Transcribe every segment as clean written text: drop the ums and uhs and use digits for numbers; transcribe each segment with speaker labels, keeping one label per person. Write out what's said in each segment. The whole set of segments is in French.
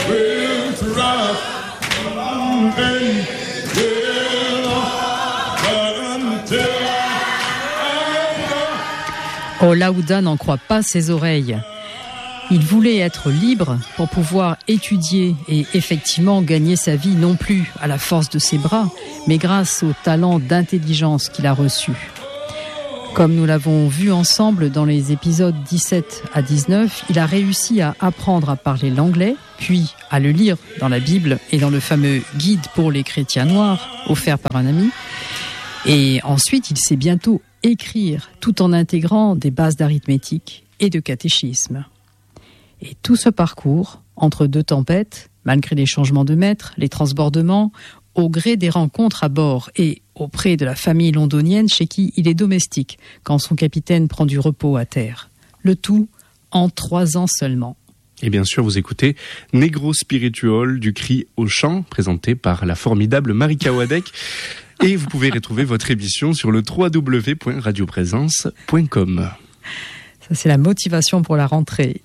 Speaker 1: Olaouda n'en croit pas ses oreilles. Il voulait être libre pour pouvoir étudier et effectivement gagner sa vie non plus à la force de ses bras, mais grâce au talent d'intelligence qu'il a reçu. Comme nous l'avons vu ensemble dans les épisodes 17 à 19, il a réussi à apprendre à parler l'anglais, puis à le lire dans la Bible et dans le fameux guide pour les chrétiens noirs offert par un ami. Et ensuite, il sait bientôt écrire tout en intégrant des bases d'arithmétique et de catéchisme. Et tout ce parcours, entre deux tempêtes, malgré les changements de maître, les transbordements, au gré des rencontres à bord et auprès de la famille londonienne chez qui il est domestique quand son capitaine prend du repos à terre. Le tout en 3 ans seulement.
Speaker 2: Et bien sûr, vous écoutez Negro Spiritual du cri au chant, présenté par la formidable Marika Wadek. Et vous pouvez retrouver votre émission sur le www.radioprésence.com.
Speaker 1: Ça, c'est la motivation pour la rentrée.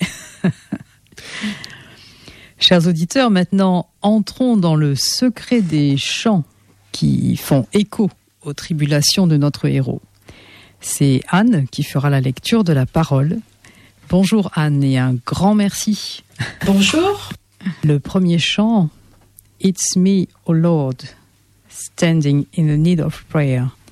Speaker 1: Chers auditeurs, maintenant, entrons dans le secret des chants qui font écho aux tribulations de notre héros. C'est Anne qui fera la lecture de la parole. Bonjour Anne et un grand merci.
Speaker 3: Bonjour.
Speaker 1: Le premier chant, It's me, O Lord, standing in the need of prayer.